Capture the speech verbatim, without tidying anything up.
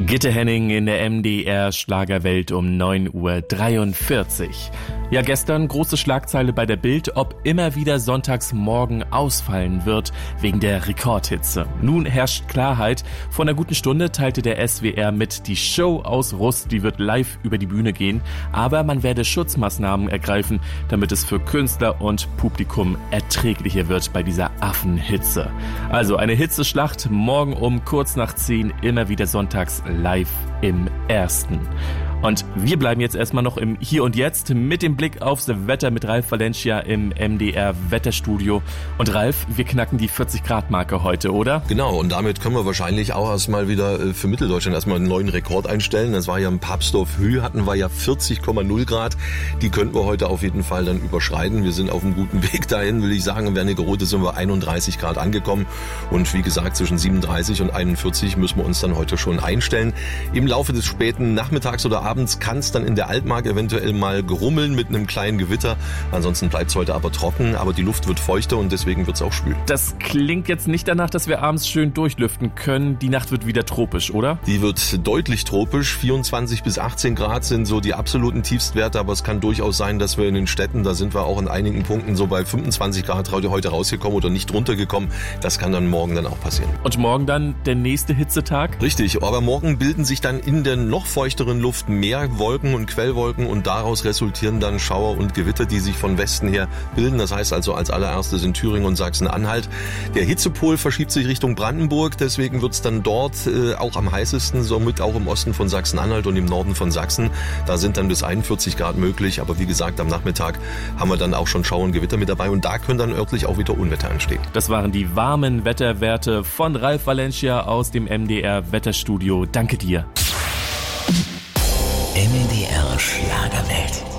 Gitte Henning in der M D R Schlagerwelt um neun Uhr dreiundvierzig. Ja, gestern große Schlagzeile bei der Bild, ob immer wieder Sonntagsmorgen ausfallen wird wegen der Rekordhitze. Nun herrscht Klarheit. Vor einer guten Stunde teilte der S W R mit, die Show aus Rust, die wird live über die Bühne gehen, aber man werde Schutzmaßnahmen ergreifen, damit es für Künstler und Publikum erträglicher wird bei dieser Affenhitze. Also eine Hitzeschlacht, morgen um kurz nach zehn, immer wieder sonntags live im Ersten. Und wir bleiben jetzt erstmal noch im Hier und Jetzt mit dem Blick aufs Wetter mit Ralf Valencia im M D R Wetterstudio. Und Ralf, wir knacken die vierzig Grad Marke heute, oder? Genau, und damit können wir wahrscheinlich auch erstmal wieder für Mitteldeutschland erstmal einen neuen Rekord einstellen. Das war ja im Papsdorf Höhe, hatten wir ja vierzig Komma null Grad. Die könnten wir heute auf jeden Fall dann überschreiten. Wir sind auf einem guten Weg dahin, will ich sagen. In Wernigerode sind wir einunddreißig Grad angekommen. Und wie gesagt, zwischen siebenunddreißig und einundvierzig müssen wir uns dann heute schon einstellen. Im Laufe des späten Nachmittags oder Abends kann es dann in der Altmark eventuell mal gerummeln mit einem kleinen Gewitter. Ansonsten bleibt es heute aber trocken, aber die Luft wird feuchter und deswegen wird es auch schwül. Das klingt jetzt nicht danach, dass wir abends schön durchlüften können. Die Nacht wird wieder tropisch, oder? Die wird deutlich tropisch. vierundzwanzig bis achtzehn Grad sind so die absoluten Tiefstwerte, aber es kann durchaus sein, dass wir in den Städten, da sind wir auch in einigen Punkten so bei fünfundzwanzig Grad heute rausgekommen oder nicht runtergekommen. Das kann dann morgen dann auch passieren. Und morgen dann der nächste Hitzetag? Richtig, aber morgen bilden sich dann in der noch feuchteren Luft mehr Wolken und Quellwolken und daraus resultieren dann Schauer und Gewitter, die sich von Westen her bilden. Das heißt also als allererstes in Thüringen und Sachsen-Anhalt. Der Hitzepol verschiebt sich Richtung Brandenburg, deswegen wird es dann dort äh, auch am heißesten, somit auch im Osten von Sachsen-Anhalt und im Norden von Sachsen. Da sind dann bis einundvierzig Grad möglich, aber wie gesagt, am Nachmittag haben wir dann auch schon Schauer und Gewitter mit dabei und da können dann örtlich auch wieder Unwetter anstehen. Das waren die warmen Wetterwerte von Ralf Valencia aus dem M D R Wetterstudio. Danke dir. M D R Schlagerwelt.